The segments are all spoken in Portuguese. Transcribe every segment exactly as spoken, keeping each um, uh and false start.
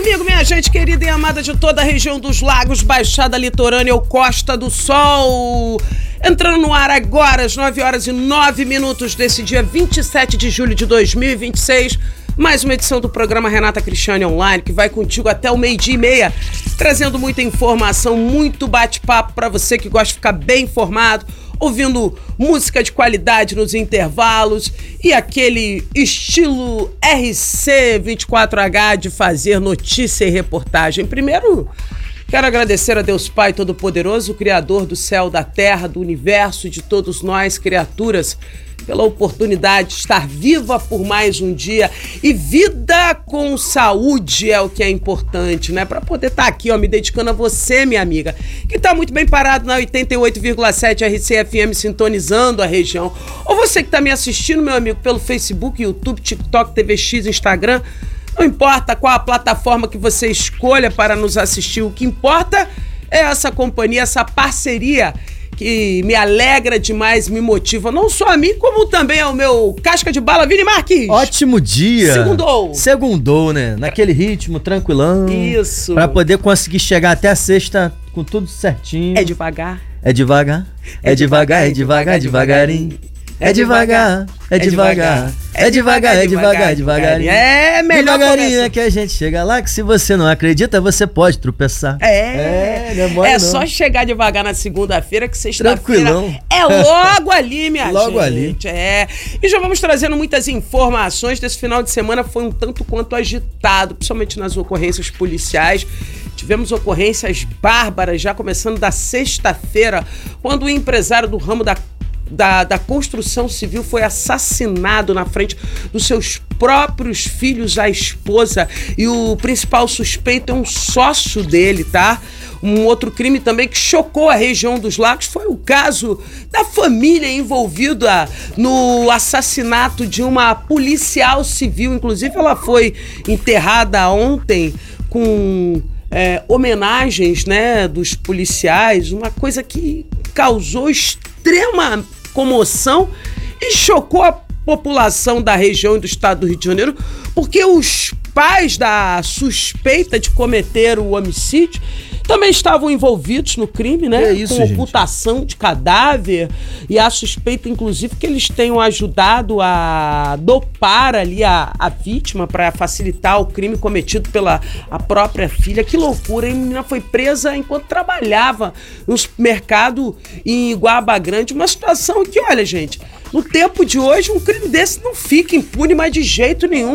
comigo, minha gente querida e amada de toda a região dos lagos, Baixada Litorânea ou Costa do Sol. Entrando no ar agora, às nove horas e nove minutos desse dia vinte e sete de julho de dois mil e vinte e seis. Mais uma edição do programa Renata Cristiane Online, que vai contigo até o meio-dia e meia, trazendo muita informação, muito bate-papo para você que gosta de ficar bem informado, ouvindo música de qualidade nos intervalos e aquele estilo R C vinte e quatro H de fazer notícia e reportagem. Primeiro, quero agradecer a Deus Pai Todo-Poderoso, o Criador do céu, da terra, do universo, de todos nós, criaturas, pela oportunidade de estar viva por mais um dia. E vida com saúde é o que é importante, né? Para poder estar aqui, ó, me dedicando a você, minha amiga, que tá muito bem parado na oitenta e oito vírgula sete R C F M, sintonizando a região. Ou você que tá me assistindo, meu amigo, pelo Facebook, YouTube, TikTok, T V X, Instagram. Não importa qual a plataforma que você escolha para nos assistir, o que importa é essa companhia, essa parceria que me alegra demais, me motiva, não só a mim, como também ao meu casca de bala, Vini Marques. Ótimo dia. Segundou. Segundou, né? Naquele ritmo, tranquilão. Isso. Pra poder conseguir chegar até a sexta com tudo certinho. É devagar. É devagar. É devagar, é devagar, é devagarinho. É devagar, é devagar, é devagar, é devagar, é devagarinho. É melhor devagarinho é que a gente chega lá, que se você não acredita, você pode tropeçar. É, é, não é, mole, é não. Só chegar devagar na segunda-feira, que sexta-feira tranquilão. É logo ali, minha logo gente. ali. É. E já vamos trazendo muitas informações. Desse final de semana foi um tanto quanto agitado, principalmente nas ocorrências policiais. Tivemos ocorrências bárbaras, já começando da sexta-feira, quando o empresário do ramo da Da, da construção civil foi assassinado na frente dos seus próprios filhos, a esposa, e o principal suspeito é um sócio dele, tá? Um outro crime também que chocou a região dos lagos foi o caso da família envolvida no assassinato de uma policial civil. Inclusive, ela foi enterrada ontem com é, homenagens, né, dos policiais, uma coisa que causou extrema comoção e chocou a população da região e do estado do Rio de Janeiro, porque os pais da suspeita de cometer o homicídio também estavam envolvidos no crime, né? É isso, com ocultação gente. de cadáver, e a suspeita, inclusive, que eles tenham ajudado a dopar ali a, a vítima para facilitar o crime cometido pela a própria filha. Que loucura, hein? A menina foi presa enquanto trabalhava no supermercado em Iguaba Grande. Uma situação que, olha, gente, no tempo de hoje, um crime desse não fica impune mais de jeito nenhum.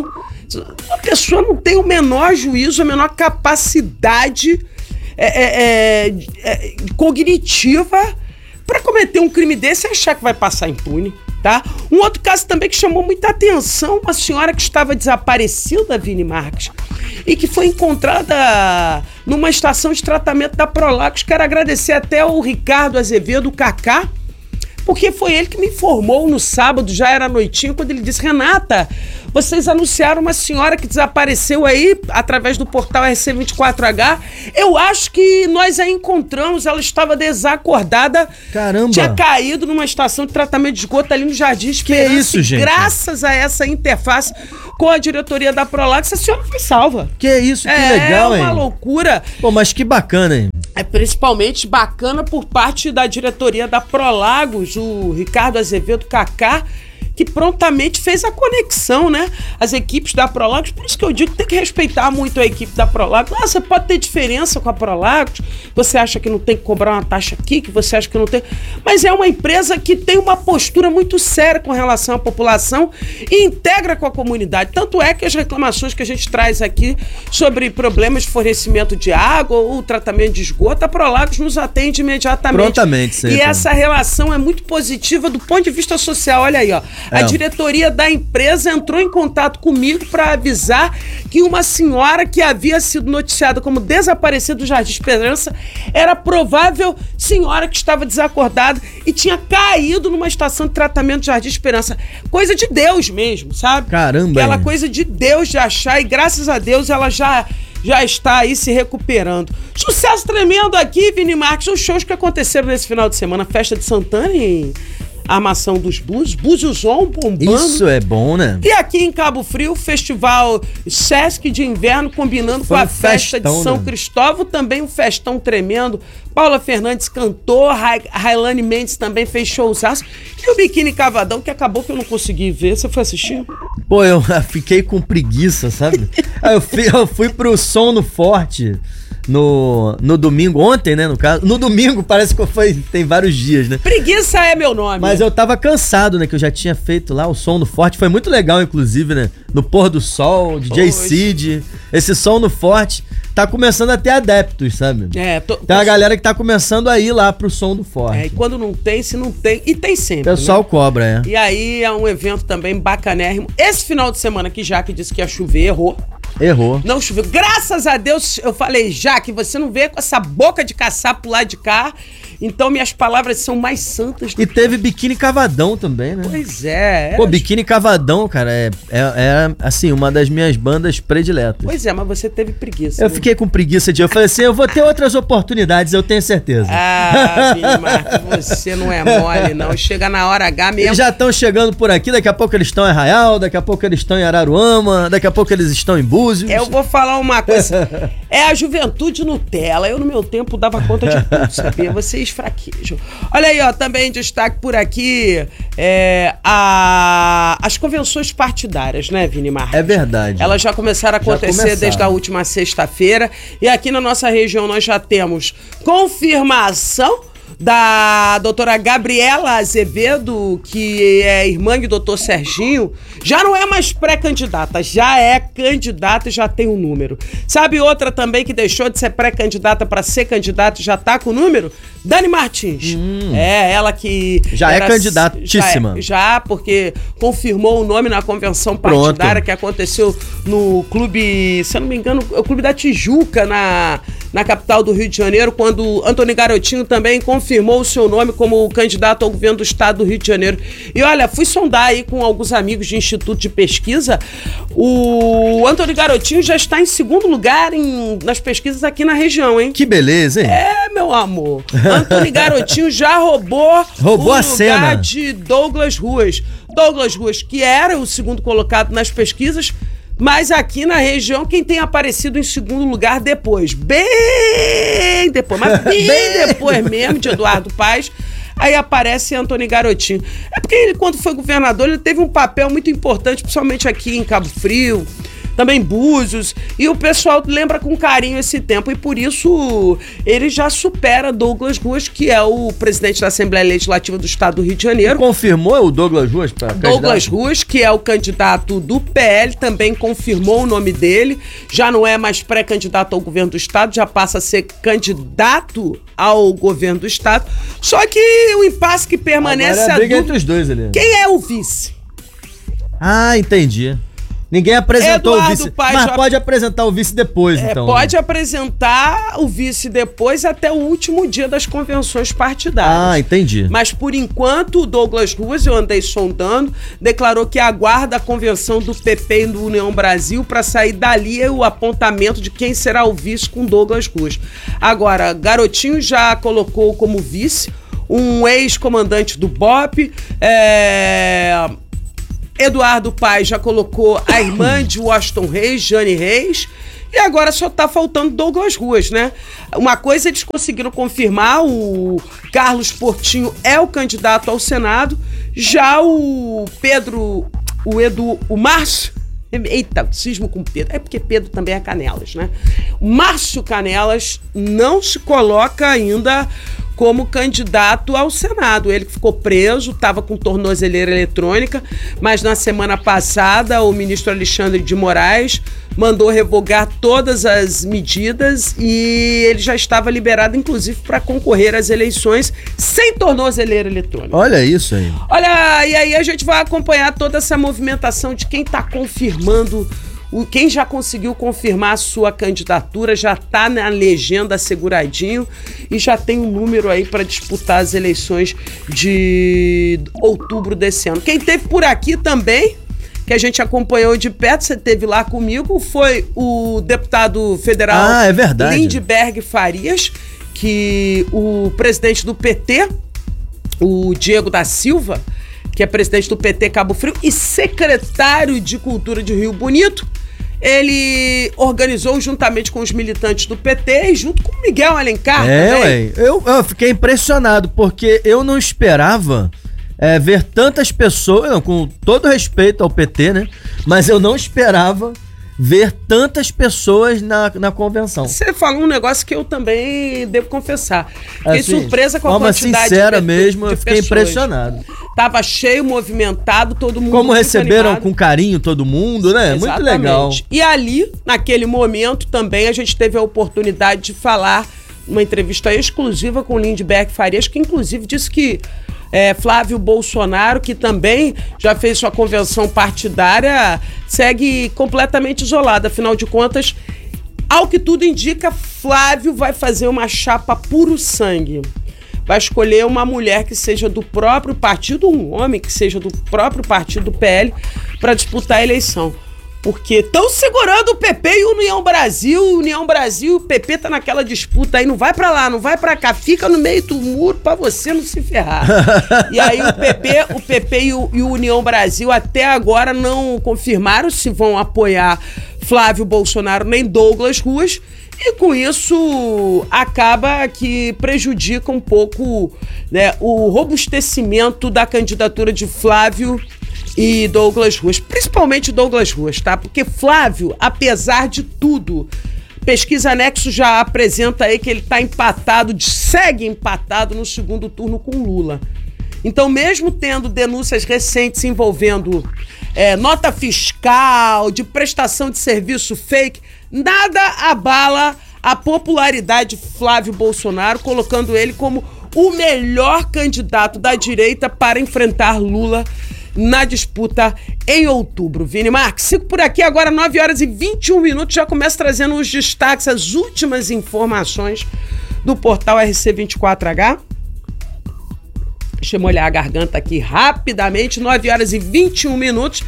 A pessoa não tem o menor juízo, a menor capacidade É, é, é, é, cognitiva para cometer um crime desse e achar que vai passar impune, tá? Um outro caso também que chamou muita atenção, uma senhora que estava desaparecida, Vini Marques, e que foi encontrada numa estação de tratamento da Prolagos. Quero agradecer até o Ricardo Azevedo, o Kaká, porque foi ele que me informou no sábado, já era noitinho, quando ele disse: Renata, vocês anunciaram uma senhora que desapareceu aí através do portal R C vinte e quatro H. Eu acho que nós a encontramos, ela estava desacordada. Caramba! Tinha caído numa estação de tratamento de esgoto ali no Jardim Esperança. Que isso, gente? Graças a essa interface com a diretoria da Prolagos, essa senhora foi salva. Que isso, que é, legal, hein? É uma loucura. Pô, mas que bacana, hein? É principalmente bacana por parte da diretoria da Prolagos, o Ricardo Azevedo, Kaká, que prontamente fez a conexão, né? As equipes da Prolagos, por isso que eu digo que tem que respeitar muito a equipe da Prolagos. Ah, você pode ter diferença com a Prolagos, você acha que não tem que cobrar uma taxa aqui, que você acha que não tem... Mas é uma empresa que tem uma postura muito séria com relação à população e integra com a comunidade. Tanto é que as reclamações que a gente traz aqui sobre problemas de fornecimento de água ou tratamento de esgoto, a Prolagos nos atende imediatamente. Prontamente, sempre. E essa relação é muito positiva do ponto de vista social. Olha aí, ó. A é. diretoria da empresa entrou em contato comigo para avisar que uma senhora que havia sido noticiada como desaparecida do Jardim Esperança era a provável senhora que estava desacordada e tinha caído numa estação de tratamento do Jardim Esperança. Coisa de Deus mesmo, sabe? Caramba! Aquela hein? coisa de Deus de achar, e graças a Deus ela já... já está aí se recuperando. Sucesso tremendo aqui, Vini Marques, os shows que aconteceram nesse final de semana. Festa de Santana em Armação dos Búzios, Búzios On bombando. Isso é bom, né? E aqui em Cabo Frio, o festival Sesc de Inverno, combinando Foi com a um festa festão, de São né? Cristóvão, também um festão tremendo. Paula Fernandes cantou, Ra- Railane Mendes também fez showzaço. E o Biquíni Cavadão, que acabou que eu não consegui ver. Você foi assistir? Pô, eu fiquei com preguiça, sabe? Aí eu fui, eu fui pro Som no Forte no, no domingo, ontem, né, no caso. No domingo, parece que foi, tem vários dias, né? Preguiça é meu nome. Mas eu tava cansado, né, que eu já tinha feito lá o Som no Forte. Foi muito legal, inclusive, né? No pôr do sol, D J Poxa. Cid. Esse Som no Forte tá começando a ter adeptos, sabe? É, tô, Tem uma galera que tá começando a ir lá pro Som do Forte. é, e quando não tem, se não tem. E tem O sempre. pessoal né? cobra, é. E aí é um evento também bacanérrimo. Esse final de semana que Jaque disse que ia chover, errou. Errou. Não choveu. Graças a Deus, eu falei, Jaque, você não veio com essa boca de caçar pro lado de cá. Então minhas palavras são mais santas. do E que- teve Biquíni Cavadão também, né? Pois é. Pô, era- Biquíni Cavadão, cara, é, é, é, assim, uma das minhas bandas prediletas. Pois é, mas você teve preguiça. Eu né? fiquei com preguiça de. Eu falei assim, eu vou ter outras oportunidades, eu tenho certeza. Ah, Vini Marques, você não é mole, não. Chega na hora H mesmo. Eles já estão chegando por aqui, daqui a pouco eles estão em Arraial, daqui a pouco eles estão em Araruama, daqui a pouco eles estão em Búzios. Eu vou falar uma coisa. É a juventude Nutella. Eu, no meu tempo, dava conta de tudo, sabia? Vocês fraquejam. Olha aí, ó, também destaque por aqui é, a, as convenções partidárias, né, Vini Marques? É verdade. Elas já começaram a Já acontecer começaram. desde a última sexta-feira. E aqui na nossa região nós já temos confirmação da doutora Gabriela Azevedo, que é irmã do doutor Serginho, já não é mais pré-candidata, já é candidata e já tem um número. Sabe outra também que deixou de ser pré-candidata para ser candidata e já tá com o número? Dani Martins. É, ela que... Já é era- candidatíssima. Já, é, já, porque confirmou o nome na convenção Pronto. partidária que aconteceu no clube, se eu não me engano, é o clube da Tijuca, na, na capital do Rio de Janeiro, quando Antônio Garotinho também confirmou o seu nome como candidato ao governo do estado do Rio de Janeiro. E olha, fui sondar aí com alguns amigos de instituto de pesquisa, o Antônio Garotinho já está em segundo lugar em, nas pesquisas aqui na região, hein? Que beleza, hein? É, meu amor. Antônio Garotinho já roubou, Roubou o a lugar cena. de Douglas Ruas. Douglas Ruas, que era o segundo colocado nas pesquisas, mas aqui na região, quem tem aparecido em segundo lugar depois, bem depois, mas bem Bem depois mesmo de Eduardo Paes, aí aparece Antônio Garotinho. É porque ele, quando foi governador, ele teve um papel muito importante, principalmente aqui em Cabo Frio, também Búzios, e o pessoal lembra com carinho esse tempo, e por isso ele já supera Douglas Ruas, que é o presidente da Assembleia Legislativa do Estado do Rio de Janeiro. Confirmou o Douglas Ruas pra Douglas candidato? Ruas, que é o candidato do P L, também confirmou o nome dele, já não é mais pré-candidato ao governo do Estado, já passa a ser candidato ao governo do Estado, só que o impasse que permanece Agora é a a briga dúvida, entre os dois ali. quem é o vice? Ah, entendi. Ninguém apresentou Eduardo o vice. Paes Mas já- pode apresentar o vice depois, É, então. pode né? apresentar o vice depois até o último dia das convenções partidárias. Ah, entendi. Mas por enquanto o Douglas Ruas, eu andei sondando, declarou que aguarda a convenção do P P e do União Brasil para sair dali o apontamento de quem será o vice com Douglas Ruas. Agora, Garotinho já colocou como vice um ex-comandante do B O P, é... Eduardo Paes já colocou a irmã de Washington Reis, Jane Reis, e agora só tá faltando Douglas Ruas, né? Uma coisa eles conseguiram confirmar, o Carlos Portinho é o candidato ao Senado, já o Pedro, o Edu, o Márcio, eita, cismo com Pedro, é porque Pedro também é Canelas, né? O Márcio Canelas não se coloca ainda como candidato ao Senado. Ele que ficou preso, estava com tornozeleira eletrônica, mas na semana passada o ministro Alexandre de Moraes mandou revogar todas as medidas e ele já estava liberado, inclusive, para concorrer às eleições sem tornozeleira eletrônica. Olha isso aí. Olha, e aí a gente vai acompanhar toda essa movimentação de quem está confirmando, o, quem já conseguiu confirmar a sua candidatura, já está na legenda asseguradinho e já tem um número aí para disputar as eleições de outubro desse ano. Quem teve por aqui também, que a gente acompanhou de perto, você esteve lá comigo, foi o deputado federal Ah, é verdade. Lindbergh Farias, que o presidente do P T o Diego da Silva, que é presidente do P T Cabo Frio e secretário de Cultura de Rio Bonito, ele organizou juntamente com os militantes do P T e junto com o Miguel Alencar é, também. Ué, eu, eu fiquei impressionado, porque eu não esperava é, ver tantas pessoas, não, com todo respeito ao P T, né? Mas eu não esperava ver tantas pessoas na, na convenção. Você falou um negócio que eu também devo confessar. Fiquei assim, surpresa com a forma quantidade sincera de, mesmo, de eu fiquei pessoas. impressionado. Tava cheio, movimentado, todo mundo Como muito receberam animado. Com carinho todo mundo, né? Exatamente. Muito legal. E ali, naquele momento, também a gente teve a oportunidade de falar uma entrevista exclusiva com o Lindbergh Farias, que inclusive disse que É, Flávio Bolsonaro, que também já fez sua convenção partidária, segue completamente isolado. Afinal de contas, ao que tudo indica, Flávio vai fazer uma chapa puro sangue. Vai escolher uma mulher que seja do próprio partido, um homem que seja do próprio partido do P L, para disputar a eleição. Porque estão segurando o P P e o União Brasil, União Brasil, o P P tá naquela disputa aí, não vai pra lá, não vai pra cá, fica no meio do muro pra você não se ferrar. E aí o P P, o P P e o, e o União Brasil até agora não confirmaram se vão apoiar Flávio Bolsonaro nem Douglas Ruas, e com isso acaba que prejudica um pouco, né, o robustecimento da candidatura de Flávio e Douglas Ruas, principalmente Douglas Ruas, tá? Porque Flávio, apesar de tudo, pesquisa Nexo já apresenta aí que ele tá empatado, segue empatado no segundo turno com Lula. Então, mesmo tendo denúncias recentes envolvendo é, nota fiscal, de prestação de serviço fake, nada abala a popularidade de Flávio Bolsonaro, colocando ele como o melhor candidato da direita para enfrentar Lula na disputa em outubro. Vini Marques, sigo por aqui agora, nove horas e vinte e um minutos, já começo trazendo os destaques, as últimas informações do portal R C vinte e quatro H. Deixa eu molhar a garganta aqui rapidamente, nove horas e vinte e um minutos.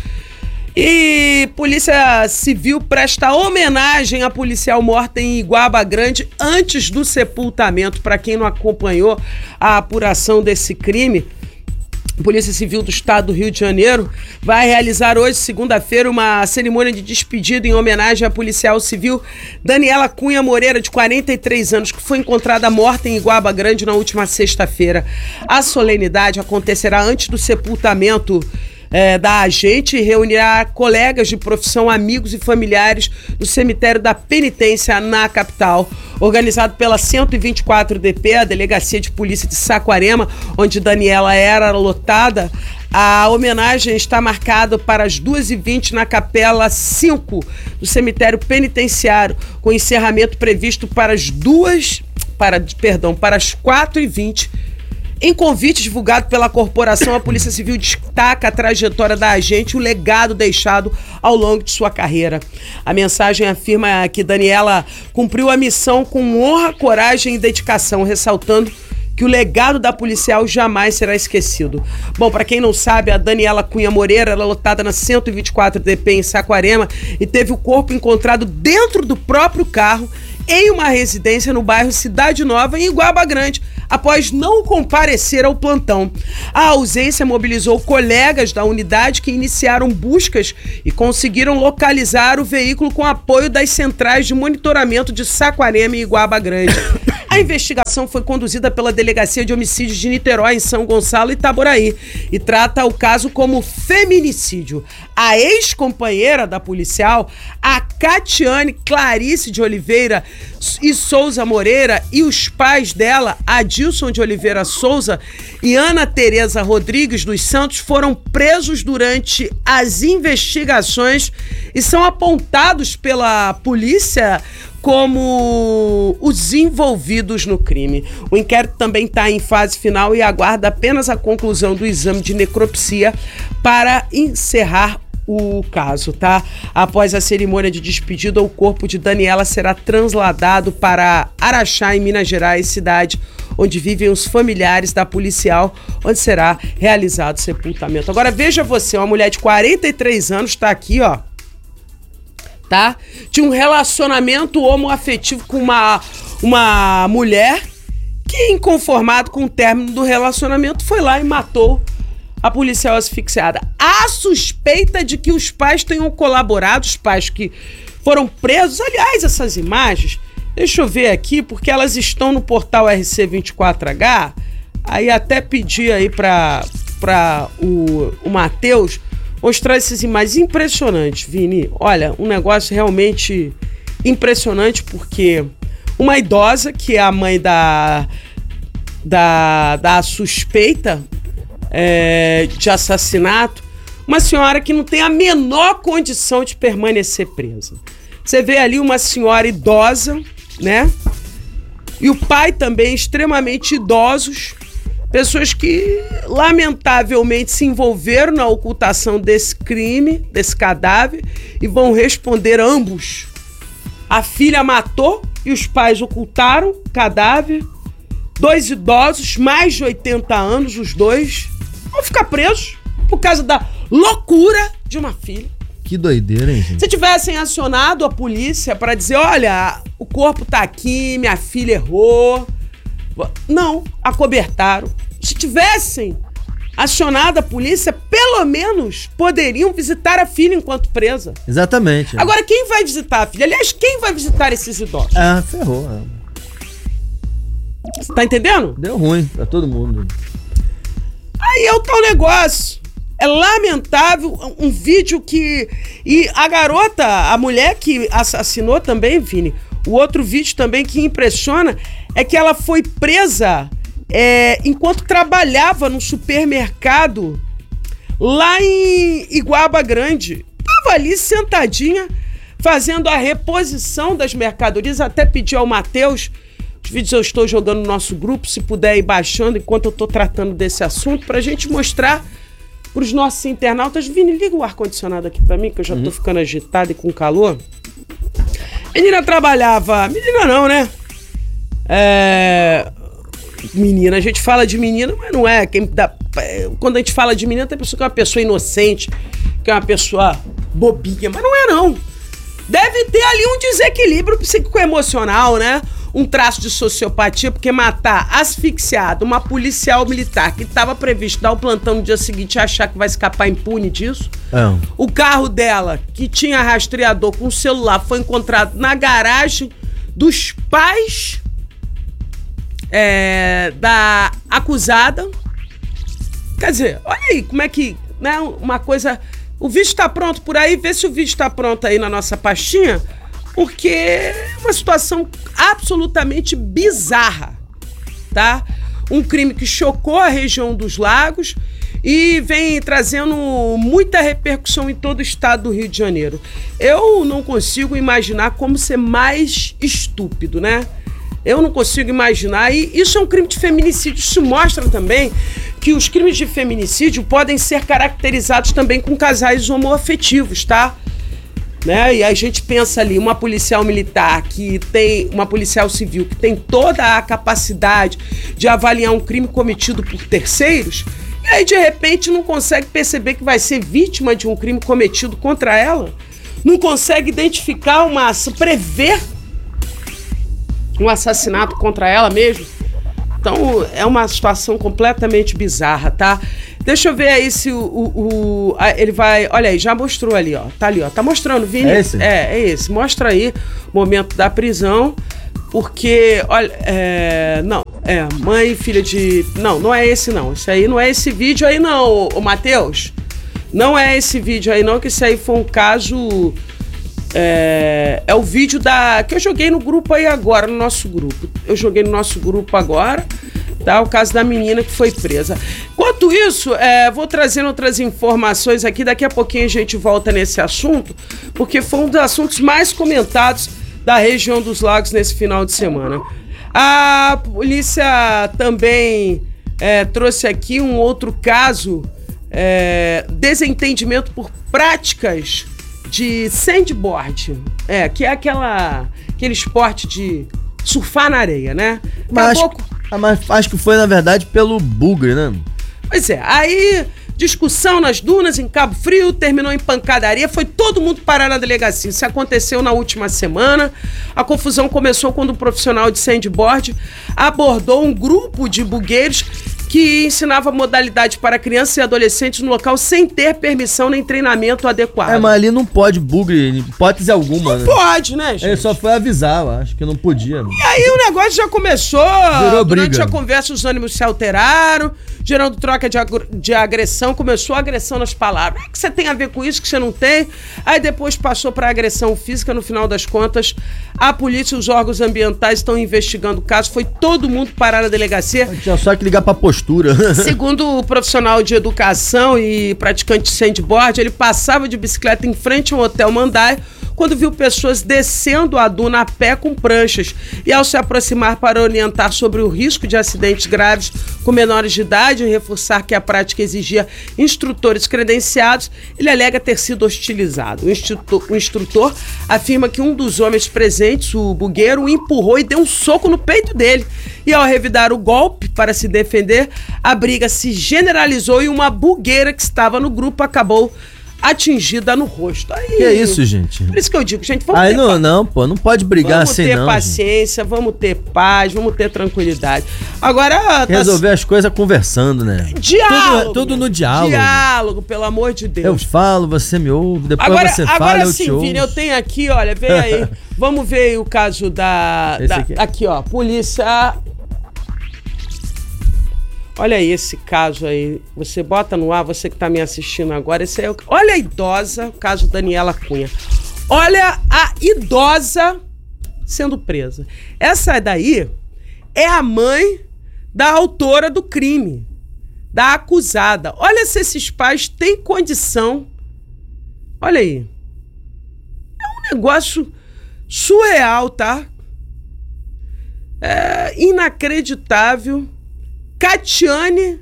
E Polícia Civil presta homenagem à policial morta em Iguaba Grande antes do sepultamento. Para quem não acompanhou a apuração desse crime, Polícia Civil do Estado do Rio de Janeiro vai realizar hoje, segunda-feira, uma cerimônia de despedida em homenagem à policial civil Daniela Cunha Moreira, de quarenta e três anos, que foi encontrada morta em Iguaba Grande na última sexta-feira. A solenidade acontecerá antes do sepultamento É, da agente e reunirá colegas de profissão, amigos e familiares no cemitério da Penitência na capital. Organizado pela cento e vinte e quatro D P, a Delegacia de Polícia de Saquarema, onde Daniela era lotada, a homenagem está marcada para as duas e vinte na Capela cinco do cemitério penitenciário, com encerramento previsto para as duas, para, perdão, para as quatro e vinte. Em convite divulgado pela corporação, a Polícia Civil destaca a trajetória da agente e o legado deixado ao longo de sua carreira. A mensagem afirma que Daniela cumpriu a missão com honra, coragem e dedicação, ressaltando que o legado da policial jamais será esquecido. Bom, para quem não sabe, a Daniela Cunha Moreira era lotada na cento e vinte e quatro D P em Saquarema e teve o corpo encontrado dentro do próprio carro em uma residência no bairro Cidade Nova, em Iguaba Grande, após não comparecer ao plantão. A ausência mobilizou colegas da unidade que iniciaram buscas e conseguiram localizar o veículo com apoio das centrais de monitoramento de Saquarema e Iguaba Grande. A investigação foi conduzida pela Delegacia de Homicídios de Niterói, em São Gonçalo e Itaboraí, e trata o caso como feminicídio. A ex-companheira da policial, a Catiane Clarice de Oliveira e Souza Moreira, e os pais dela, Adilson de Oliveira Souza e Ana Tereza Rodrigues dos Santos, foram presos durante as investigações e são apontados pela polícia como os envolvidos no crime. O inquérito também está em fase final e aguarda apenas a conclusão do exame de necropsia para encerrar o caso, tá? Após a cerimônia de despedida, o corpo de Daniela será trasladado para Araxá, em Minas Gerais, cidade onde vivem os familiares da policial, onde será realizado o sepultamento. Agora veja você, uma mulher de quarenta e três anos está aqui, ó, tá? Tinha um relacionamento homoafetivo com uma, uma mulher que, inconformado com o término do relacionamento, foi lá e matou a policial asfixiada. Há suspeita de que os pais tenham colaborado, os pais que foram presos. Aliás, essas imagens, deixa eu ver aqui, porque elas estão no portal R C vinte e quatro H. Aí até pedi aí para para o, o Matheus mostrar essas imagens impressionantes, Vini. Olha, um negócio realmente impressionante, porque uma idosa, que é a mãe da, da, da suspeita é, de assassinato, uma senhora que não tem a menor condição de permanecer presa. Você vê ali uma senhora idosa, né? E o pai também, extremamente idosos, pessoas que lamentavelmente se envolveram na ocultação desse crime, desse cadáver, e vão responder ambos. A filha matou e os pais ocultaram o cadáver. Dois idosos, mais de oitenta anos, os dois, vão ficar presos por causa da loucura de uma filha. Que doideira, hein, gente? Se tivessem acionado a polícia para dizer, olha, o corpo tá aqui, minha filha errou. Não, acobertaram. Se tivessem acionado a polícia, pelo menos poderiam visitar a filha enquanto presa. Exatamente. É. Agora, quem vai visitar a filha? Aliás, quem vai visitar esses idosos? Ah, ferrou. É. Você tá entendendo? Deu ruim pra todo mundo. Aí é o tal negócio. É lamentável, um vídeo que... E a garota, a mulher que assassinou também, Vini, o outro vídeo também que impressiona é que ela foi presa é, enquanto trabalhava no supermercado lá em Iguaba Grande. Tava ali sentadinha, fazendo a reposição das mercadorias. Até pedi ao Matheus, os vídeos eu estou jogando no nosso grupo, se puder ir baixando enquanto eu estou tratando desse assunto, pra gente mostrar para os nossos internautas. Vini, liga o ar-condicionado aqui para mim, que eu já tô uhum. ficando agitada e com calor. Menina trabalhava... Menina não, né? É... Menina, a gente fala de menina, mas não é. Quem dá... Quando a gente fala de menina, tem pessoa que é uma pessoa inocente, que é uma pessoa bobinha, mas não é não. Deve ter ali um desequilíbrio psicoemocional, né? Um traço de sociopatia, porque matar asfixiado uma policial militar que estava previsto dar o plantão no dia seguinte e achar que vai escapar impune disso. É. O carro dela, que tinha rastreador com celular, foi encontrado na garagem dos pais é, da acusada. Quer dizer, olha aí como é que, né, uma coisa... O vídeo está pronto por aí, vê se o vídeo está pronto aí na nossa pastinha, porque é uma situação absolutamente bizarra, tá? Um crime que chocou a região dos Lagos e vem trazendo muita repercussão em todo o estado do Rio de Janeiro. Eu não consigo imaginar como ser mais estúpido, né? Eu não consigo imaginar, e isso é um crime de feminicídio. Isso mostra também que os crimes de feminicídio podem ser caracterizados também com casais homoafetivos, tá? Né? E a gente pensa ali, uma policial militar que tem, uma policial civil que tem toda a capacidade de avaliar um crime cometido por terceiros, e aí de repente não consegue perceber que vai ser vítima de um crime cometido contra ela, não consegue identificar uma ação, prever um assassinato contra ela mesmo. Então é uma situação completamente bizarra, tá? Deixa eu ver aí se o, o, o a, ele vai... Olha aí, já mostrou ali, ó. Tá ali, ó. Tá mostrando, Vini? É esse? É, é esse. Mostra aí o momento da prisão, porque, olha, é... Não, é, mãe e filha de... Não, não é esse não. Isso aí não é esse vídeo aí não, o Matheus. Não é esse vídeo aí não, que isso aí foi um caso... É, é o vídeo da que eu joguei no grupo aí agora, no nosso grupo. Eu joguei no nosso grupo agora, tá? O caso da menina que foi presa. Enquanto isso, é, vou trazendo outras informações aqui. Daqui a pouquinho a gente volta nesse assunto, porque foi um dos assuntos mais comentados da região dos Lagos nesse final de semana. A polícia também é, trouxe aqui um outro caso, é, desentendimento por práticas de sandboard, é, que é aquela, aquele esporte de surfar na areia, né? Mas, acho, mas acho que foi, na verdade, pelo bugre, né? Pois é, aí Discussão nas dunas, em Cabo Frio, terminou em pancadaria, foi todo mundo parar na delegacia. Isso aconteceu na última semana. A confusão começou quando um profissional de sandboard abordou um grupo de bugueiros que ensinava modalidade para crianças e adolescentes no local sem ter permissão nem treinamento adequado. É, mas ali não pode bugre, em hipótese alguma, não né? pode, né, gente? Ele só foi avisar, eu acho que não podia. Mano. E aí o negócio já começou, Virou durante briga. a conversa os ânimos se alteraram, gerando troca de, ag- de agressão, começou a agressão nas palavras. O que você tem a ver com isso que você não tem? Aí depois passou para agressão física, no final das contas, a polícia e os órgãos ambientais estão investigando o caso, foi todo mundo parar na delegacia. Tinha só que ligar pra postura. Segundo o profissional de educação e praticante de sandboard, ele passava de bicicleta em frente a um hotel Mandai quando viu pessoas descendo a duna a pé com pranchas. E ao se aproximar para orientar sobre o risco de acidentes graves com menores de idade e reforçar que a prática exigia instrutores credenciados, ele alega ter sido hostilizado. O instrutor, o instrutor afirma que um dos homens presentes, o bugueiro, o empurrou e deu um soco no peito dele. E ao revidar o golpe para se defender, a briga se generalizou e uma bugueira que estava no grupo acabou atingida no rosto. Aí, Que é isso, gente? Por isso que eu digo, gente, vamos Aí ter, não, pa- não, pô, não pode brigar vamos assim ter não. paciência, vamos ter paz, vamos ter tranquilidade. Agora, gente. Resolver as coisas conversando, né? diálogo. Tudo, tudo no né? diálogo. Diálogo, pelo amor de Eu Deus. falo, você me ouve, depois Agora, você fala, agora eu sim, te ouço. Vini, eu tenho aqui, olha, vem aí. Vamos ver aí o caso da... Esse da- aqui. aqui, ó, polícia... Olha aí esse caso aí, você bota no ar, você que tá me assistindo agora, esse aí é o... Olha a idosa, o caso Daniela Cunha. Olha a idosa sendo presa. Essa daí é a mãe da autora do crime, da acusada. Olha se esses pais têm condição. Olha aí. É um negócio surreal, tá? É inacreditável. Catiane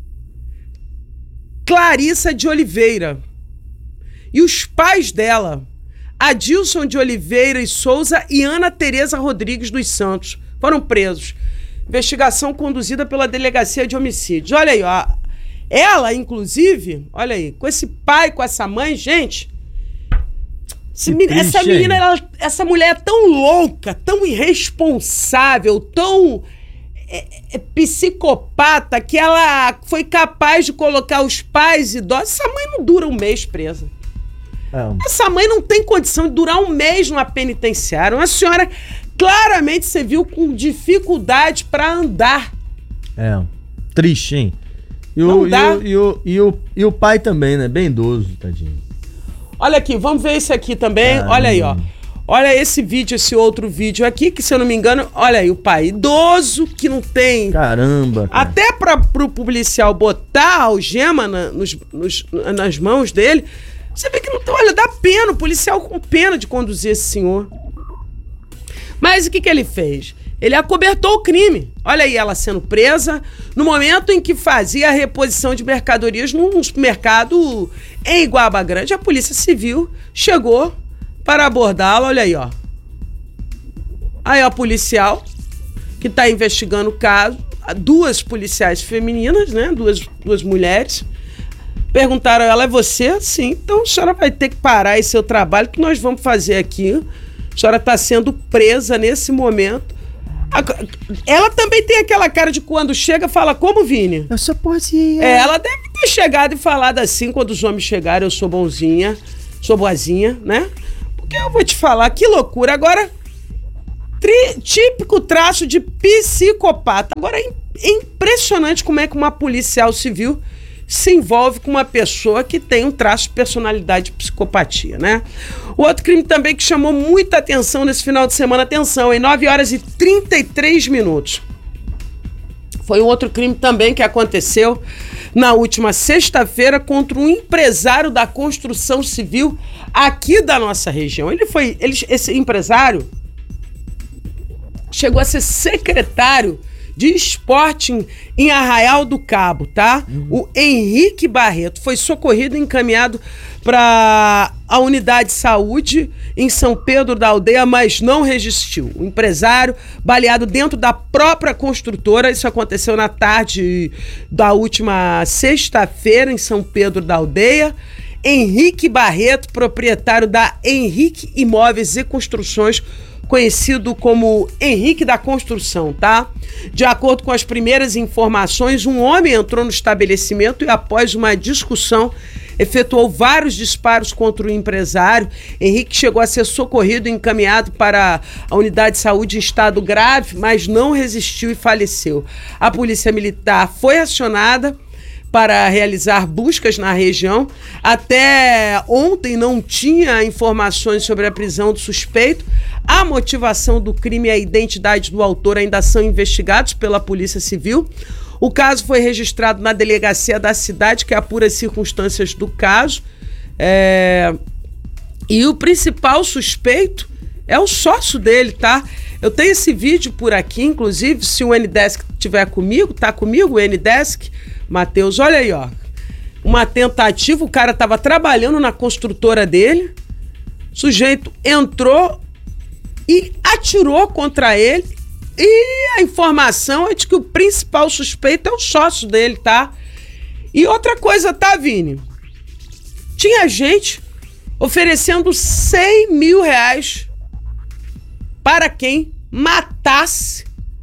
Clarissa de Oliveira e os pais dela, Adilson de Oliveira e Souza e Ana Tereza Rodrigues dos Santos, foram presos. Investigação conduzida pela Delegacia de Homicídios. Olha aí, ó. Ela, inclusive, olha aí, com esse pai, com essa mãe, gente... Esse Que men- triste, essa menina, hein? ela- essa mulher é tão louca, tão irresponsável, tão... É, é psicopata, que ela foi capaz de colocar os pais idosos. Essa mãe não dura um mês presa. É, Essa mãe não tem condição de durar um mês numa penitenciária. Uma senhora, claramente, você viu com dificuldade para andar. é, triste, hein? E Não o, e, dá. o, e, o, e, o, e o pai também, né? Bem idoso, tadinho. Olha aqui, vamos ver esse aqui também. Caramba. Olha aí, ó. Olha esse vídeo, esse outro vídeo aqui, que se eu não me engano, olha aí, o pai idoso, que não tem... Caramba, cara. Até para pro policial botar a algema na, nos, nos- nas mãos dele, você vê que não tem. Olha, dá pena, o policial com pena de conduzir esse senhor. Mas o que, que ele fez? Ele acobertou o crime. Olha aí ela sendo presa no momento em que fazia a reposição de mercadorias num supermercado em Iguaba Grande. A Polícia Civil chegou para abordá-la. Olha aí, ó. Aí a policial que está investigando o caso, duas policiais femininas, né? Duas, duas mulheres. Perguntaram a ela, é você? Sim. Então a senhora vai ter que parar esse seu trabalho que nós vamos fazer aqui. A senhora está sendo presa nesse momento. A- Ela também tem aquela cara de quando chega, fala como, Vini? Eu sou poesia. É, ela deve ter chegado e falado assim, quando os homens chegarem, eu sou bonzinha, sou boazinha, né? Porque eu vou te falar, que loucura. Agora, tri- típico traço de psicopata. Agora, é im- é impressionante como é que uma policial civil se envolve com uma pessoa que tem um traço de personalidade de psicopatia, né? O outro crime também que chamou muita atenção nesse final de semana, atenção, em nove horas e trinta e três minutos. Foi um outro crime também que aconteceu na última sexta-feira contra um empresário da construção civil aqui da nossa região. Ele foi, ele, esse empresário chegou a ser secretário de esporte em Arraial do Cabo, tá? Uhum. O Henrique Barreto foi socorrido e encaminhado para a unidade de saúde em São Pedro da Aldeia, mas não resistiu. O empresário, baleado dentro da própria construtora, isso aconteceu na tarde da última sexta-feira em São Pedro da Aldeia. Henrique Barreto, proprietário da Henrique Imóveis e Construções, conhecido como Henrique da Construção, tá? De acordo com as primeiras informações, um homem entrou no estabelecimento e, após uma discussão, efetuou vários disparos contra o empresário. Henrique chegou a ser socorrido e encaminhado para a unidade de saúde em estado grave, mas não resistiu e faleceu. A polícia militar foi acionada para realizar buscas na região. Até ontem não tinha informações sobre a prisão do suspeito. A motivação do crime e a identidade do autor ainda são investigados pela Polícia Civil. O caso foi registrado na delegacia da cidade, que apura as circunstâncias do caso. É... E o principal suspeito é o sócio dele, tá? Eu tenho esse vídeo por aqui, inclusive, se o N-Desk estiver comigo, tá comigo o N-Desk? Matheus, olha aí, ó. Uma tentativa, o cara estava trabalhando na construtora dele, o sujeito entrou e atirou contra ele, e a informação é de que o principal suspeito é o sócio dele, tá? E outra coisa, tá, Vini? Tinha gente oferecendo cem mil reais para quem matasse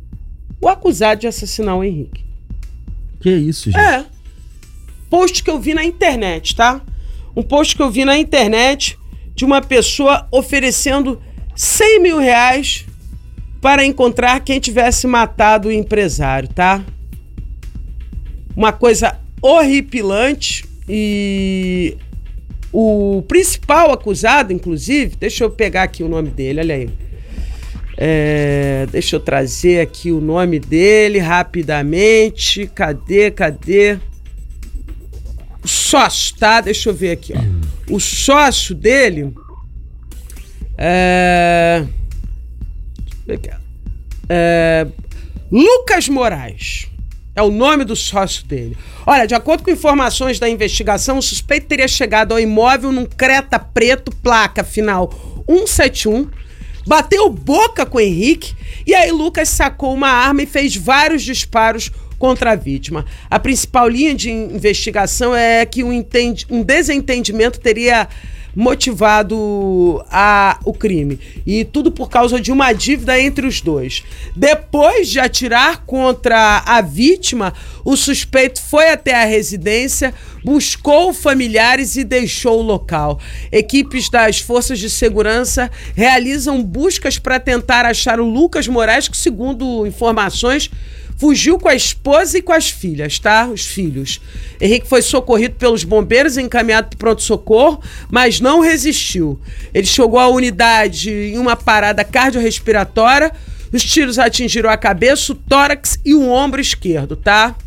o acusado de assassinar o Henrique. Que isso, gente? É. Post que eu vi na internet, tá? Um post que eu vi na internet de uma pessoa oferecendo cem mil reais para encontrar quem tivesse matado o empresário, tá? Uma coisa horripilante. E o principal acusado, inclusive, deixa eu pegar aqui o nome dele, olha aí. É, deixa eu trazer aqui o nome dele rapidamente. Cadê, cadê? O sócio, tá? Deixa eu ver aqui, ó. O sócio dele é, é Lucas Moraes. É o nome do sócio dele. Olha, de acordo com informações da investigação, o suspeito teria chegado ao imóvel num Creta preto, placa final cento e setenta e um, bateu boca com o Henrique, e aí Lucas sacou uma arma e fez vários disparos contra a vítima. A principal linha de investigação é que um, entendi, um desentendimento teria motivado a, o crime. E tudo por causa de uma dívida entre os dois. Depois de atirar contra a vítima, o suspeito foi até a residência, buscou familiares e deixou o local. Equipes das forças de segurança realizam buscas para tentar achar o Lucas Moraes, que, segundo informações, fugiu com a esposa e com as filhas, tá? Os filhos. Henrique foi socorrido pelos bombeiros e encaminhado para o pronto-socorro, mas não resistiu. Ele chegou à unidade em uma parada cardiorrespiratória. Os tiros atingiram a cabeça, o tórax e o ombro esquerdo, tá?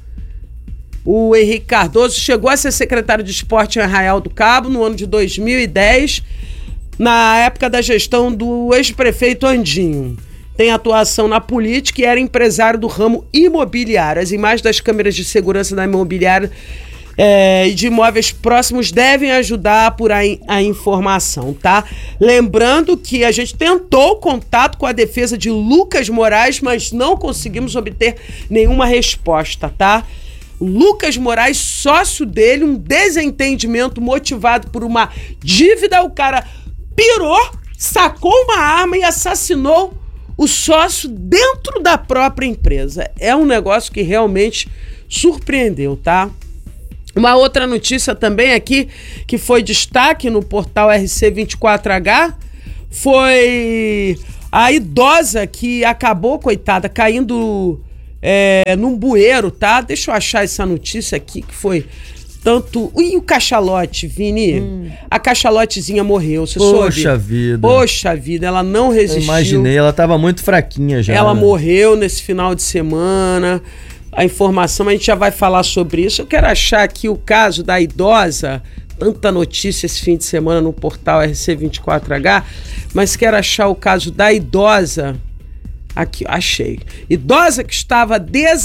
O Henrique Cardoso chegou a ser secretário de esporte em Arraial do Cabo no ano de dois mil e dez, na época da gestão do ex-prefeito Andinho. Tem atuação na política e era empresário do ramo imobiliário. As imagens das câmeras de segurança da imobiliária é, e de imóveis próximos devem ajudar a apurar a informação, tá? Lembrando que a gente tentou contato com a defesa de Lucas Moraes, mas não conseguimos obter nenhuma resposta, tá? Lucas Moraes, sócio dele, um desentendimento motivado por uma dívida, o cara pirou, sacou uma arma e assassinou o sócio dentro da própria empresa. É um negócio que realmente surpreendeu, tá? Uma outra notícia também aqui, que foi destaque no portal R C vinte e quatro H, foi a idosa que acabou, coitada, caindo é, num bueiro, tá? Deixa eu achar essa notícia aqui, que foi tanto... E o cachalote, Vini? Hum. A cachalotezinha morreu, você soube? Poxa vida. Poxa vida, ela não resistiu. Eu imaginei, ela tava muito fraquinha já. Ela morreu nesse final de semana. A informação, a gente já vai falar sobre isso. Eu quero achar aqui o caso da idosa. Tanta notícia esse fim de semana no portal R C vinte e quatro H. Mas quero achar o caso da idosa Aqui, achei. Idosa que estava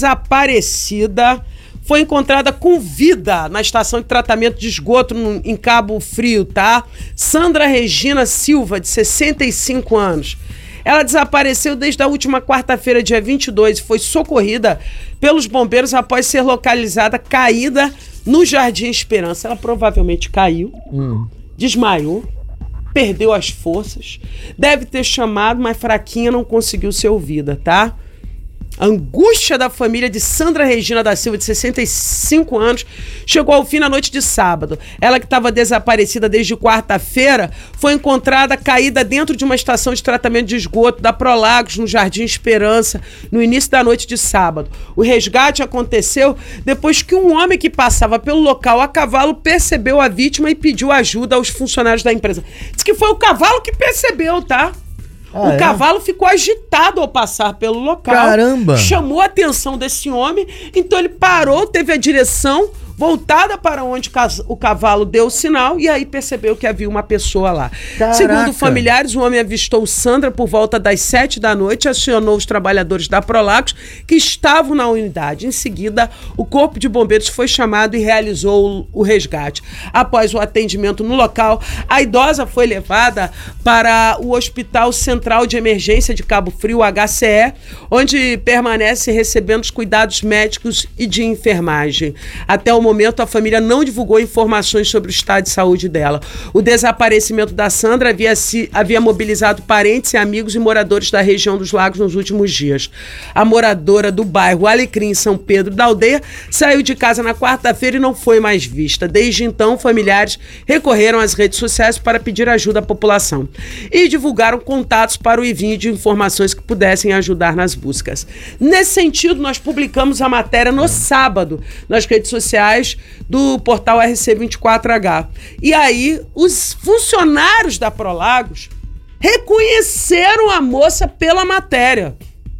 desaparecida foi encontrada com vida na estação de tratamento de esgoto no, em Cabo Frio, tá? Sandra Regina Silva, de sessenta e cinco anos. Ela desapareceu desde a última quarta-feira, dia vinte e dois, e foi socorrida pelos bombeiros após ser localizada caída no Jardim Esperança. Ela provavelmente caiu, hum. desmaiou, perdeu as forças, deve ter chamado, mas fraquinha, não conseguiu ser ouvida, tá? A angústia da família de Sandra Regina da Silva, de sessenta e cinco anos, chegou ao fim na noite de sábado. Ela, que estava desaparecida desde quarta-feira, foi encontrada caída dentro de uma estação de tratamento de esgoto da Prolagos, no Jardim Esperança, no início da noite de sábado. O resgate aconteceu depois que um homem que passava pelo local a cavalo percebeu a vítima e pediu ajuda aos funcionários da empresa. Diz que foi o cavalo que percebeu, tá? Ah, o é? cavalo ficou agitado ao passar pelo local. Caramba! Chamou a atenção desse homem, então ele parou, teve a direção voltada para onde o cavalo deu o sinal e aí percebeu que havia uma pessoa lá. Caraca. Segundo familiares, o homem avistou Sandra por volta das sete da noite e acionou os trabalhadores da Prolagos que estavam na unidade. Em seguida, o corpo de bombeiros foi chamado e realizou o resgate. Após o atendimento no local, a idosa foi levada para o Hospital Central de Emergência de Cabo Frio, H C E, onde permanece recebendo os cuidados médicos e de enfermagem. Até o momento, a família não divulgou informações sobre o estado de saúde dela. O desaparecimento da Sandra havia, se, havia mobilizado parentes e amigos e moradores da região dos Lagos nos últimos dias. A moradora do bairro Alecrim, em São Pedro da Aldeia, saiu de casa na quarta-feira e não foi mais vista. Desde então, familiares recorreram às redes sociais para pedir ajuda à população e divulgaram contatos para o envio de informações que pudessem ajudar nas buscas. Nesse sentido, nós publicamos a matéria no sábado nas redes sociais do portal R C vinte e quatro H. E aí, os funcionários da Prolagos reconheceram a moça pela matéria.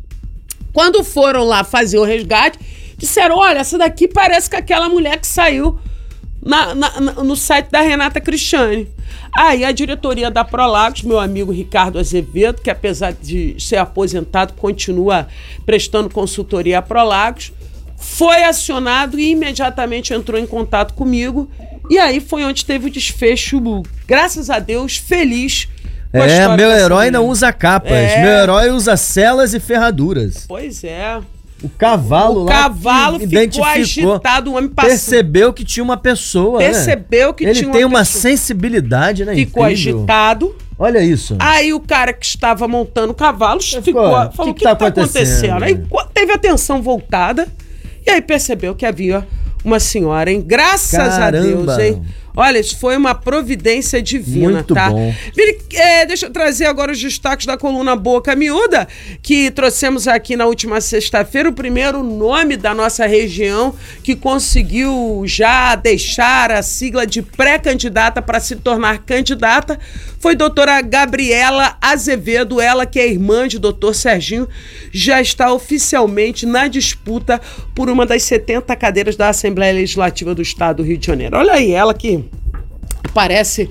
Quando foram lá fazer o resgate, disseram, olha, essa daqui parece que aquela mulher que saiu na, na, no site da Renata Cristiane. Aí a diretoria da Prolagos, meu amigo Ricardo Azevedo, que apesar de ser aposentado, continua prestando consultoria à Prolagos, foi acionado e imediatamente entrou em contato comigo. E aí foi onde teve o desfecho, graças a Deus, feliz. É, meu herói não usa capas. É. Meu herói usa celas e ferraduras. Pois é. O cavalo o lá. O cavalo ficou agitado, o homem passou. Percebeu que tinha uma pessoa. Percebeu né? que Ele tinha uma tem uma pessoa. sensibilidade, né? Ficou Incrível. agitado. Olha isso. Aí o cara que estava montando o cavalo ficou, falou: o que, que, que tá acontecendo? acontecendo? Aí teve a atenção voltada. E aí percebeu que havia uma senhora, hein? Graças Caramba. a Deus, hein? Olha, isso foi uma providência divina, Muito tá? bom. É, deixa eu trazer agora os destaques da coluna Boca Miúda, que trouxemos aqui na última sexta-feira. O primeiro nome da nossa região que conseguiu já deixar a sigla de pré-candidata para se tornar candidata foi doutora Gabriela Azevedo, ela que é irmã de doutor Serginho, já está oficialmente na disputa por uma das setenta cadeiras da Assembleia Legislativa do Estado do Rio de Janeiro. Olha aí, ela que aparece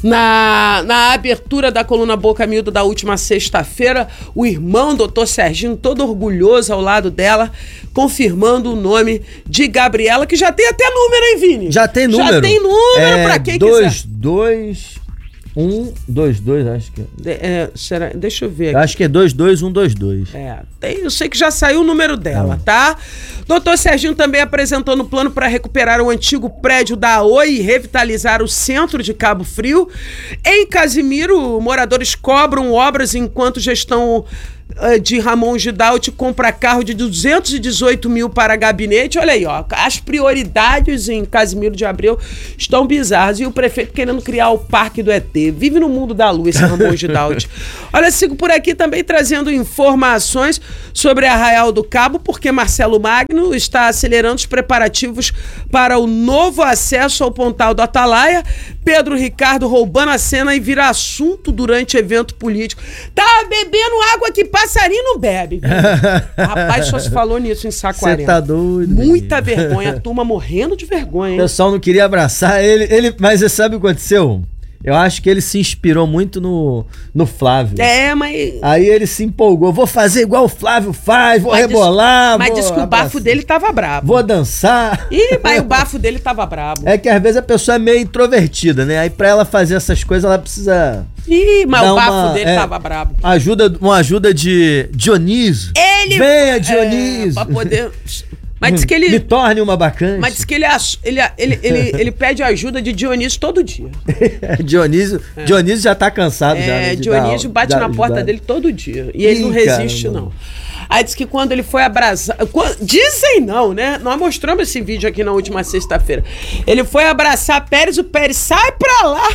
na, na abertura da coluna Boca Miúda da última sexta-feira, o irmão doutor Serginho, todo orgulhoso ao lado dela, confirmando o nome de Gabriela, que já tem até número, hein, Vini? Já tem número. Já tem número é, pra quem dois, quiser. dois, um, dois, dois, acho que é. é será, deixa eu ver aqui. Acho que é dois, dois, um, dois, dois. É, tem, eu sei que já saiu o número dela, ah. tá? Doutor Serginho também apresentou no plano para recuperar o antigo prédio da Oi e revitalizar o centro de Cabo Frio. Em Casimiro, moradores cobram obras enquanto gestão de Ramon Gidalt compra carro de duzentos e dezoito mil para gabinete. Olha aí, ó, as prioridades em Casimiro de Abreu estão bizarras. E o prefeito querendo criar o Parque do E T. Vive no mundo da luz, esse Ramon Gidalt. Olha, sigo por aqui também trazendo informações sobre Arraial do Cabo, porque Marcelo Magno está acelerando os preparativos para o novo acesso ao Pontal do Atalaia. Pedro Ricardo roubando a cena e vira assunto durante evento político. Tá bebendo água que passarinho não bebe. Viu? Rapaz, só se falou nisso em Saquarema. Você tá doido. Muita vergonha, a turma morrendo de vergonha. O pessoal não queria abraçar ele, ele, mas você sabe o que aconteceu? Eu acho que ele se inspirou muito no, no Flávio. É, mas... Aí ele se empolgou. Vou fazer igual o Flávio faz, vou mas rebolar, diz, Mas vou disse que o abraçar. bafo dele tava brabo. Vou dançar. Ih, mas o bafo dele tava brabo. É que às vezes a pessoa é meio introvertida, né? Aí pra ela fazer essas coisas, ela precisa... Ih, mas dar o bafo uma, dele é, tava brabo. Ajuda, uma ajuda de Dionísio. Ele... Venha, Dionísio. É, pra poder... Mas diz que ele... Me torne uma bacante. Mas diz que ele, ele, ele, ele, ele pede ajuda de Dionísio todo dia. Dionísio, é. Dionísio já tá cansado é, já. Né, Dionísio dar, bate dar, na porta dar. dele todo dia. E ele Ih, não resiste, cara, não. Aí diz que quando ele foi abraçar... Dizem não, né? Nós mostramos esse vídeo aqui na última sexta-feira. Ele foi abraçar Pérez, o Pérez sai pra lá.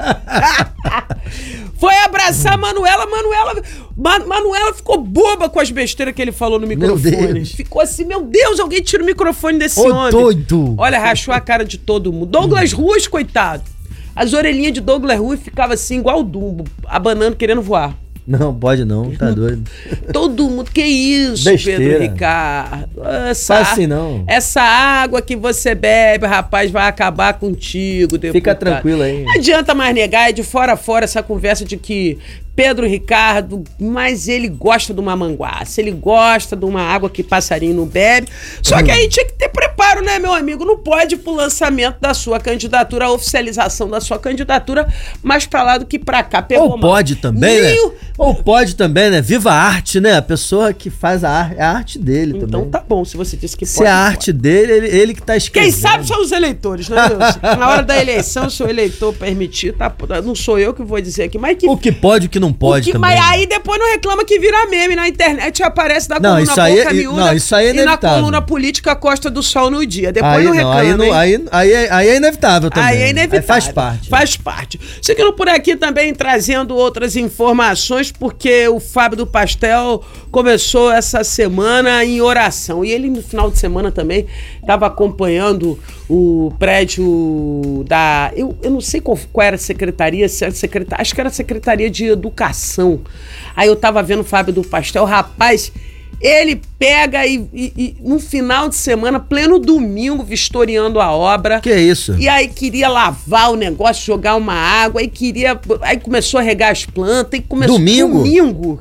Foi abraçar a Manuela, Manuela, Ma- Manuela ficou boba com as besteiras que ele falou no microfone. Ficou assim, meu Deus, alguém tira o microfone desse Ô, homem. doido. Olha, rachou a cara de todo mundo. Douglas Ruas, coitado. As orelhinhas de Douglas Ruas ficavam assim, igual o Dumbo, abanando, querendo voar. Não, pode não, tá doido. Todo mundo, que isso, Besteira. Pedro Ricardo? Essa, Faz assim não. Essa água que você bebe, rapaz, vai acabar contigo, deputado. Fica tranquilo aí. Não adianta mais negar, é de fora a fora essa conversa de que Pedro Ricardo, mas ele gosta de uma manguaça, ele gosta de uma água que passarinho não bebe. Só que aí tinha que ter preparo, né, meu amigo? Não pode ir pro lançamento da sua candidatura, a oficialização da sua candidatura, mais pra lá do que pra cá. Pegou Ou pode mal. também, Nem né? o... Ou pode também, né? Viva a arte, né? A pessoa que faz a arte, é a arte dele Então também. tá bom, se você disse que pode. Se é a arte dele, ele, ele que tá escrevendo. Quem sabe são os eleitores, né, Deus? Na hora da eleição, se o eleitor permitir, tá, não sou eu que vou dizer aqui, mas que... O que pode e o que não pode que, também. Mas aí depois não reclama que vira meme na internet e aparece da Não, coluna isso aí Boca é- Miúda não, isso aí é e na inevitável. coluna política Costa do Sol no dia. Depois Aí não não, reclama, aí, não hein? aí, aí, é- aí é inevitável também. Aí é inevitável. Aí faz parte. Faz parte. Seguindo por aqui também trazendo outras informações, porque o Fábio do Pastel começou essa semana em oração. E ele no final de semana também estava acompanhando o prédio da... Eu, eu não sei qual, qual era a secretaria, se era secretaria, acho que era a Secretaria de Educação. Aí eu tava vendo o Fábio do Pastel, rapaz... Ele pega e, e, e no final de semana, pleno domingo, vistoriando a obra. Que isso? E aí queria lavar o negócio, jogar uma água, aí queria. Aí começou a regar as plantas, e começou Domingo? domingo.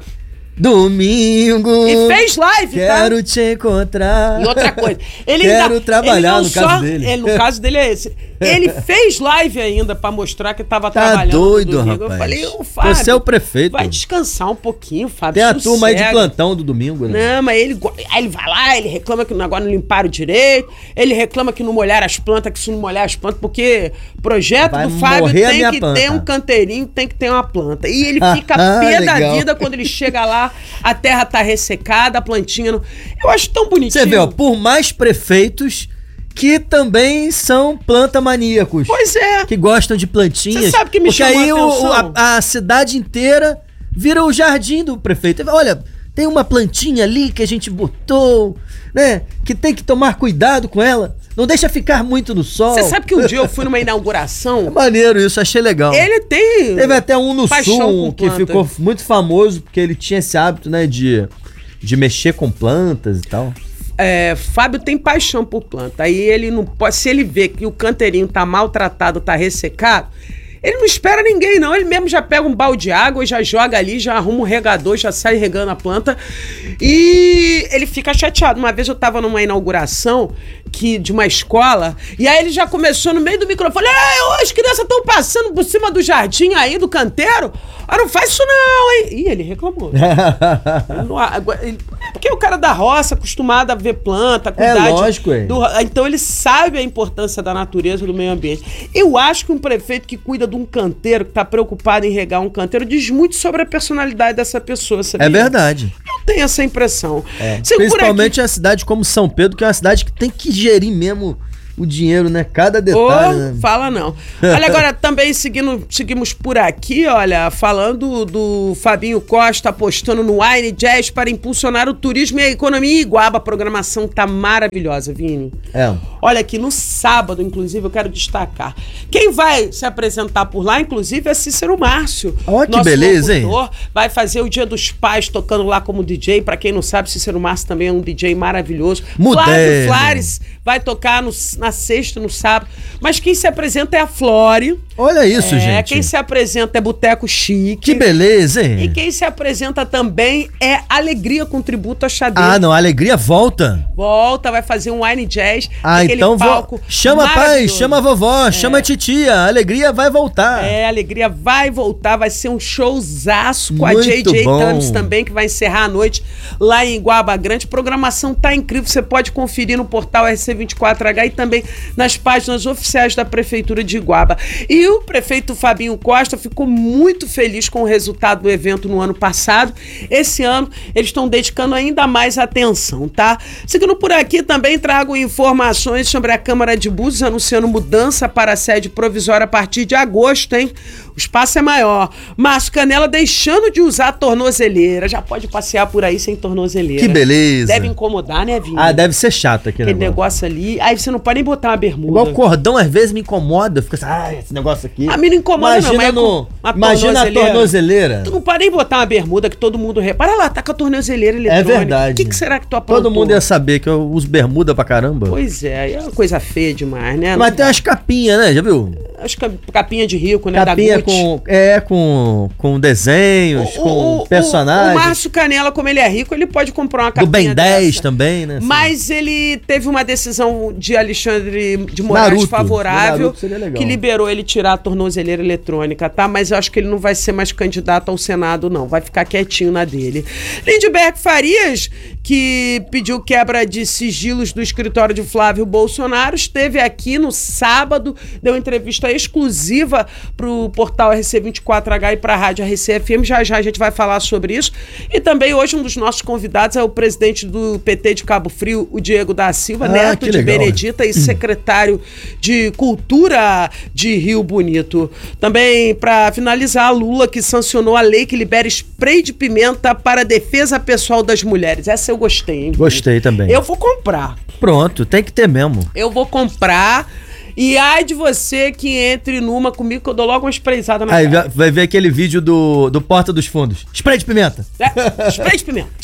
Domingo. E fez live, Quero tá? te encontrar. E outra coisa, ele Quero ainda, trabalhar ele não no só, caso dele. Ele, no caso dele é esse. Ele fez live ainda pra mostrar que tava Tá trabalhando. no doido, domingo. rapaz. Eu falei, ô Fábio. Você é o prefeito. Vai descansar um pouquinho, Fábio. Tem a turma aí de sossega. plantão do domingo, né? Não, mas ele, go- aí ele vai lá, ele reclama que o negócio não limparam direito, ele reclama que não molharam as plantas, que se não molhar as plantas, porque projeto Vai do Fábio morrer a tem minha que planta. ter um canteirinho, tem que ter uma planta. E ele fica Ah, pé da legal. vida quando ele chega lá, a terra tá ressecada, a plantinha não... Eu acho tão bonitinho. Você vê, ó, por mais prefeitos que também são plantamaníacos. Pois é. Que gostam de plantinhas. Você sabe que me Porque chamou aí a o- o- atenção? a, a cidade inteira vira o jardim do prefeito. Olha, tem uma plantinha ali que a gente botou, né? Que tem que tomar cuidado com ela. Não deixa ficar muito no sol. Você sabe que um dia eu fui numa É inauguração, maneiro isso, achei legal. ele tem... Teve até um no paixão Sul com que planta. ficou muito famoso porque ele tinha esse hábito, né, de, de mexer com plantas e tal. É, Fábio tem paixão por planta. Aí ele não pode. Se ele vê que o canteirinho tá maltratado, tá ressecado, ele não espera ninguém, não. Ele mesmo já pega um balde de água e já joga ali, já arruma um regador, já sai regando a planta. E ele fica chateado. Uma vez eu tava numa inauguração que, de uma escola, e aí ele já começou no meio do microfone. Ah, as crianças estão passando por cima do jardim aí, do canteiro. Ah, não faz isso não, hein? Ih, ele reclamou. Ele não- agora, ele- porque o cara da roça, acostumado a ver planta, cuidar de- lógico, é. do- então ele sabe a importância da natureza, do meio ambiente. Eu acho que um prefeito que cuida de um canteiro, que tá preocupado em regar um canteiro, diz muito sobre a personalidade dessa pessoa, sabia? É verdade. Eu tenho essa impressão. É. Segura Principalmente aqui. a cidade como São Pedro, que é uma cidade que tem que gerir mesmo o dinheiro, né? Cada Ô, detalhe. né? fala não. Olha, agora também seguindo, seguimos por aqui, olha, falando do Fabinho Costa apostando no Wine Jazz para impulsionar o turismo e a economia em Iguaba. A programação tá maravilhosa, Vini. É. Olha aqui, no sábado, inclusive, eu quero destacar. Quem vai se apresentar por lá, inclusive, é Cícero Márcio. Olha que beleza, hein? Vai fazer o Dia dos Pais tocando lá como D J. Pra quem não sabe, Cícero Márcio também é um D J maravilhoso. Moderno. Flávio Flares vai tocar no, na sexta, no sábado. Mas quem se apresenta é a Flore. Olha isso, é, gente. Quem se apresenta é Boteco Chique. Que beleza, hein? E quem se apresenta também é Alegria com tributo a Xadê. Ah, não, a Alegria volta. Volta, vai fazer um wine jazz. Ah, então vou... Chama pai, chama a vovó, é. chama a titia. A Alegria vai voltar. É, a Alegria vai voltar. Vai ser um showzaço com Muito a J J bom. Thumbs também, que vai encerrar a noite lá em Guaba Grande. A programação tá incrível. Você pode conferir no portal R C vinte e quatro H e também nas páginas oficiais da Prefeitura de Iguaba. E o prefeito Fabinho Costa ficou muito feliz com o resultado do evento no ano passado. Esse ano eles estão dedicando ainda mais atenção, tá? Seguindo por aqui, também trago informações sobre a Câmara de Búzios anunciando mudança para a sede provisória a partir de agosto, hein? O espaço é maior. Márcio Canela deixando de usar a tornozeleira. Já pode passear por aí sem tornozeleira. Que beleza. Deve incomodar, né, Vinho? Ah, deve ser chato aquele, aquele negócio. negócio ali. Aí você não pode nem botar uma bermuda. Igual o cordão às vezes me incomoda. Fica assim, ah, esse negócio aqui. A mim não incomoda, imagina não. Mas no, a imagina a tornozeleira. Tu não pode nem botar uma bermuda que todo mundo repara. Olha lá, tá com a tornozeleira eletrônica. É verdade. O que, que será que tu aprontou? Todo mundo ia saber que eu uso bermuda pra caramba. Pois é, é uma coisa feia demais, né? Mas tem umas capinhas, né? Já viu? Acho que capinha de rico, né? Capinha da Gucci. com, é, com, com desenhos, o, com o, personagens. O, o Márcio Canela, como ele é rico, ele pode comprar uma capinha do Ben dez dessa. Também, né? Assim. Mas ele teve uma decisão de Alexandre de Moraes Naruto. favorável, Naruto que liberou ele tirar a tornozeleira eletrônica, tá? Mas eu acho que ele não vai ser mais candidato ao Senado, não. Vai ficar quietinho na dele. Lindbergh Farias, que pediu quebra de sigilos do escritório de Flávio Bolsonaro, esteve aqui no sábado, deu entrevista exclusiva pro portal R C vinte e quatro H e pra Rádio R C F M. Já já a gente vai falar sobre isso. E também hoje um dos nossos convidados é o presidente do P T de Cabo Frio, o Diego da Silva, ah, neto de legal. Benedita e secretário de Cultura de Rio Bonito. Também, para finalizar, a Lula, que sancionou a lei que libera spray de pimenta para a defesa pessoal das mulheres. Essa eu gostei, hein? Gostei também. Eu vou comprar. Pronto, tem que ter mesmo. Eu vou comprar. E ai de você que entre numa comigo, que eu dou logo uma sprayzada na Aí cara. vai ver aquele vídeo do, do Porta dos Fundos. Spray de pimenta. É, spray de pimenta.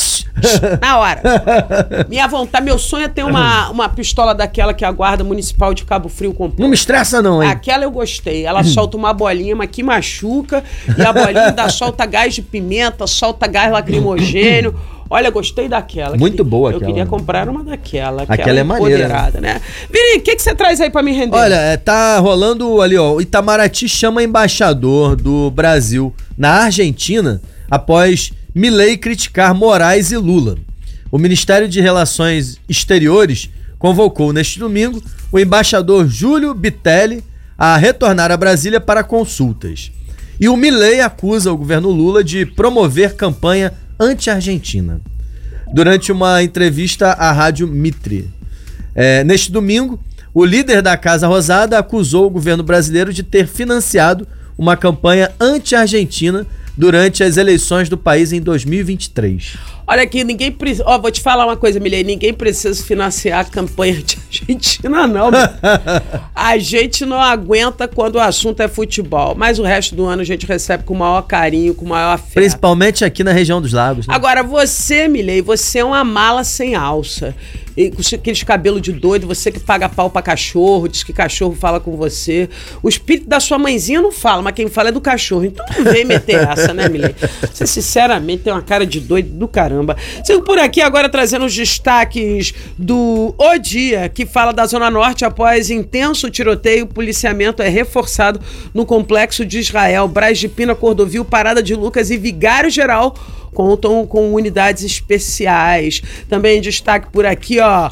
Na hora. Minha vontade, meu sonho é ter uma, uma pistola daquela que a Guarda Municipal de Cabo Frio comprou. Não me estressa não, hein? Aquela eu gostei. Ela solta uma bolinha, mas que machuca. E a bolinha ainda solta gás de pimenta, solta gás lacrimogênio. Olha, gostei daquela. Muito queria, boa eu aquela. Eu queria comprar uma daquela. Aquela é maneira. Né? Vini, o que, que você traz aí pra me render? Olha, é, tá rolando ali, ó. O Itamaraty chama embaixador do Brasil na Argentina após Milei criticar Moraes e Lula. O Ministério de Relações Exteriores convocou neste domingo o embaixador Júlio Bitelli a retornar a Brasília para consultas. E o Milei acusa o governo Lula de promover campanha anti-Argentina. Durante uma entrevista à Rádio Mitre. É, neste domingo, o líder da Casa Rosada acusou o governo brasileiro de ter financiado uma campanha anti-Argentina durante as eleições do país em dois mil e vinte e três. Olha aqui, ninguém precisa... Ó, vou te falar uma coisa, Milei. Ninguém precisa financiar a campanha de Argentina, não. A gente não aguenta quando o assunto é futebol. Mas o resto do ano a gente recebe com o maior carinho, com o maior afeto. Principalmente aqui na região dos lagos. Né? Agora, você, Milei, você é uma mala sem alça. E com aqueles cabelos de doido, você que paga pau pra cachorro, diz que cachorro fala com você. O espírito da sua mãezinha não fala, mas quem fala é do cachorro. Então não vem meter essa, né, Milei? Você, sinceramente, tem uma cara de doido do caramba. Sigo por aqui agora trazendo os destaques do O Dia, que fala da Zona Norte. Após intenso tiroteio, o policiamento é reforçado no Complexo de Israel. Braz de Pina, Cordovil, Parada de Lucas e Vigário Geral contam com unidades especiais. Também destaque por aqui, ó.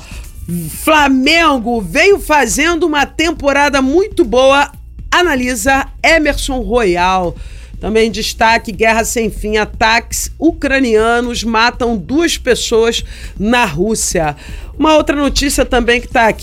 Flamengo veio fazendo uma temporada muito boa, analisa Emerson Royal. Também destaque, guerra sem fim, ataques ucranianos matam duas pessoas na Rússia. Uma outra notícia também que está aqui.